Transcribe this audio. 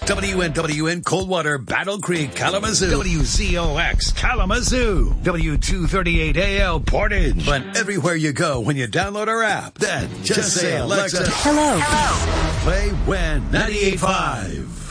WNWN Coldwater, Battle Creek, Kalamazoo. WZOX Kalamazoo. W238AL Portage. But everywhere you go when you download our app, then just say, Alexa, Hello. play WIN 98.5.